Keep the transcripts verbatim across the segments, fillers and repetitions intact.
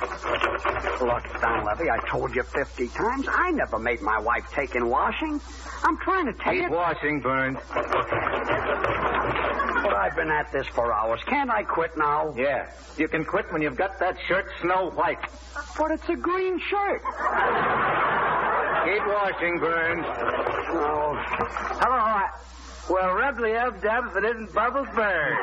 Look, Donlevy, I told you fifty times. I never made my wife take in washing. I'm trying to tell Keep you... washing, Burns. But I've been at this for hours. Can't I quit now? Yeah. You can quit when you've got that shirt snow white. But it's a green shirt. Keep washing, Burns. Oh. Hello. I... Well, rubly up, Dub, if it isn't Bubbles Bird.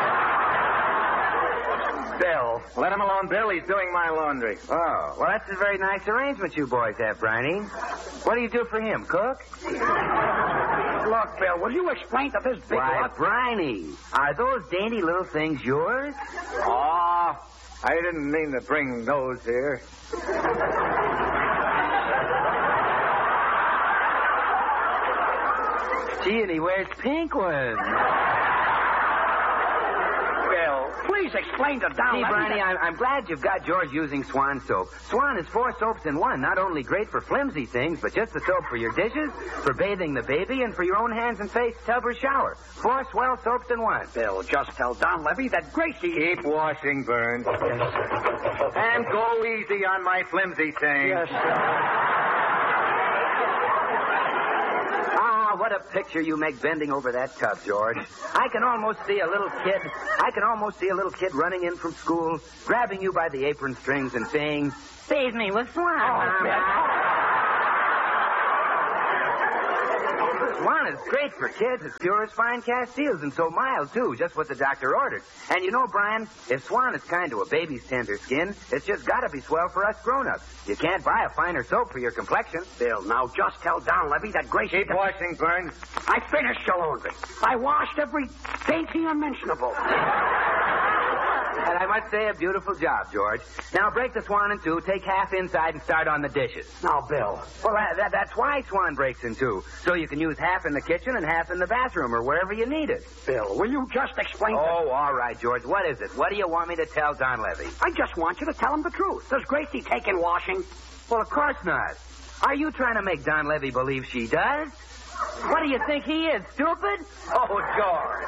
Bill. Let him alone, Bill. He's doing my laundry. Oh, well, that's a very nice arrangement you boys have, Briney. What do you do for him, cook? Look, Bill, will you explain to this big... Why, Briney, are those dainty little things yours? Oh, I didn't mean to bring those here. Gee, and he wears pink ones. Bill, please explain to Don. Gee, Briney, I'm, I'm glad you've got George using Swan soap. Swan is four soaps in one. Not only great for flimsy things, but just the soap for your dishes, for bathing the baby, and for your own hands and face, tub, or shower. Four swell soaps in one. Bill, just tell Donlevy that Gracie... Keep washing, Burns. Yes, sir. And go easy on my flimsy thing. Yes, sir. What a picture you make bending over that tub, George. I can almost see a little kid. I can almost see a little kid running in from school, grabbing you by the apron strings and saying, "Bathe me with Swan, Mama." Swan is great for kids. It's pure as fine Castiles and so mild, too. Just what the doctor ordered. And you know, Brian, if Swan is kind to a baby's tender skin, it's just got to be swell for us grown-ups. You can't buy a finer soap for your complexion. Bill, now just tell Donlevy that Gracie... Keep washing, Burns. I finished your laundry. I washed every dainty unmentionable. And I must say, a beautiful job, George. Now break the Swan in two, take half inside, and start on the dishes. Now, Bill. Well, that, that, that's why Swan breaks in two. So you can use half in the kitchen and half in the bathroom or wherever you need it. Bill, will you just explain... Oh, to... all right, George. What is it? What do you want me to tell Donlevy? I just want you to tell him the truth. Does Gracie take in washing? Well, of course not. Are you trying to make Donlevy believe she does? What do you think he is, stupid? Oh, George.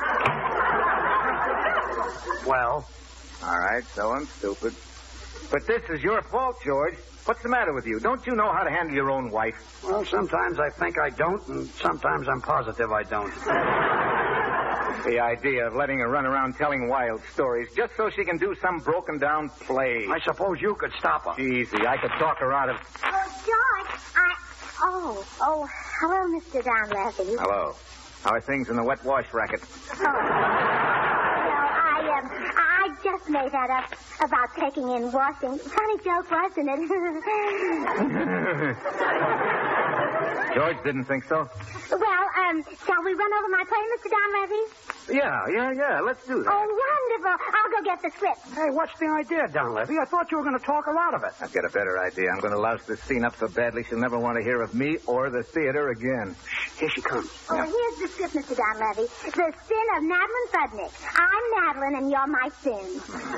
Well... All right, so I'm stupid. But this is your fault, George. What's the matter with you? Don't you know how to handle your own wife? Well, sometimes I think I don't, and sometimes I'm positive I don't. The idea of letting her run around telling wild stories just so she can do some broken-down play. I suppose you could stop her. Easy. I could talk her out of... Oh, George, I... Oh, oh, hello, Mister Donlevy. Hello. How are things in the wet wash racket? Oh. I, um, I just made that up about taking in washing. Funny joke, wasn't it? George didn't think so. Well, um, shall we run over my play, Mister Donlevy? Yeah, yeah, yeah. Let's do that. Oh, wonderful. I'll go get the script. Hey, what's the idea, Donlevy? I thought you were going to talk her out of it. I've got a better idea. I'm going to louse this scene up so badly she'll never want to hear of me or the theater again. Shh, here she comes. Oh, yeah. Here's the script, Mister Donlevy. The Sin of Madeline Budnick. I'm Madeline, and you're my sin.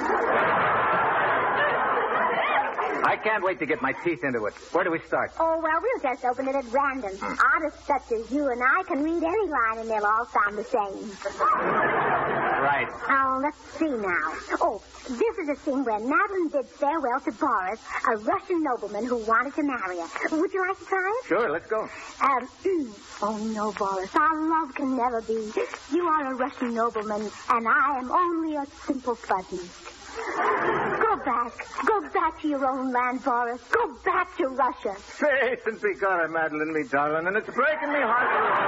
I can't wait to get my teeth into it. Where do we start? Oh, well, we'll just open it at random. Hmm. Artists such as you and I can read any line, and they'll all sound the same. Right. Oh, let's see now. Oh, this is a scene where Madeline bids farewell to Boris, a Russian nobleman who wanted to marry her. Would you like to try it? Sure, let's go. Um, oh, no, Boris, our love can never be. You are a Russian nobleman, and I am only a simple fuzzy. Go back. Go back to your own land, Boris. Go back to Russia. Faith and be God, Madeline, me darling, and it's breaking me heart.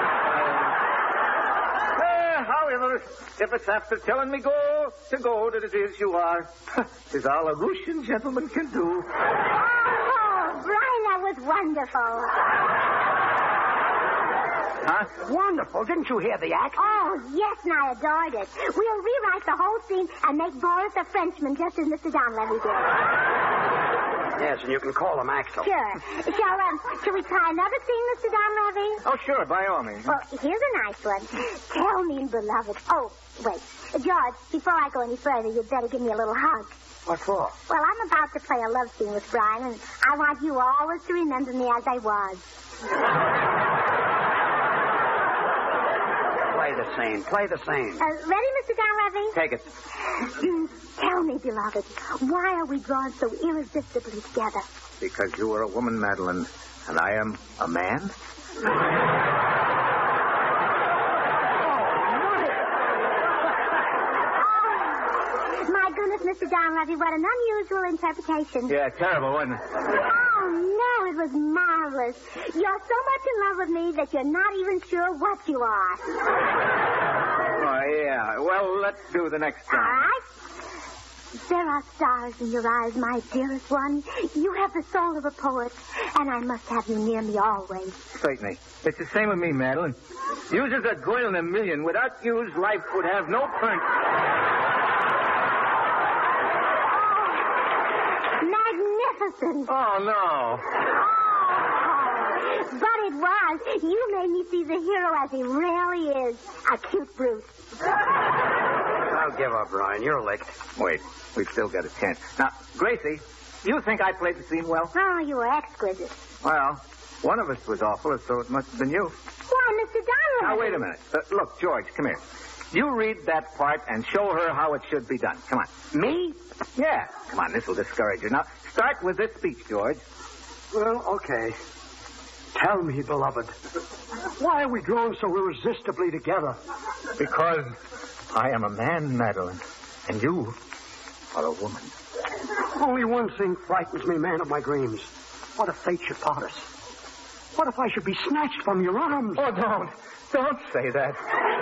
Uh, however, if it's after telling me go, to go that it is you are. It's all a Russian gentleman can do. Oh, Brian, that was wonderful. Huh? Wonderful. Didn't you hear the act? Oh, yes, and I adored it. We'll rewrite the whole scene and make Boris a Frenchman, just as Mister Donlevy did. Yes, and you can call him Axel. Sure. Shall, um, shall we try another scene, Mister Donlevy? Oh, sure, by all means. Well, here's a nice one. Tell me, beloved. Oh, wait. George, before I go any further, you'd better give me a little hug. What for? Well, I'm about to play a love scene with Brian, and I want you always to remember me as I was. Play the scene. Play the scene. Uh, ready, Mister Donlevy? Take it. Tell me, beloved, why are we drawn so irresistibly together? Because you are a woman, Madeline, and I am a man? My goodness, Mister Donlevy, what an unusual interpretation. Yeah, terrible, wasn't it? Oh, no, it was marvelous. You're so much in love with me that you're not even sure what you are. Oh, yeah. Well, let's do the next All time. right. There are stars in your eyes, my dearest one. You have the soul of a poet, and I must have you near me always. Certainly. It's the same with me, Madeline. Yous is a girl in a million. Without yous, life would have no point. Magnificent. Oh, no. Oh, but it was. You made me see the hero as he really is. A cute brute. I'll give up, Brian. You're licked. Wait. We've still got a chance. Now, Gracie, you think I played the scene well? Oh, you were exquisite. Well, one of us was awful, so it must have been you. Why, Mister Donlevy? Now, wait a minute. Uh, look, George, come here. You read that part and show her how it should be done. Come on. Me? Yeah. Come on, this will discourage her. Now, start with this speech, George. Well, okay. Tell me, beloved, why are we drawn so irresistibly together? Because I am a man, Madeline, and you are a woman. Only one thing frightens me, man of my dreams. What if fate should part us? What if I should be snatched from your arms? Oh, don't. Don't say that.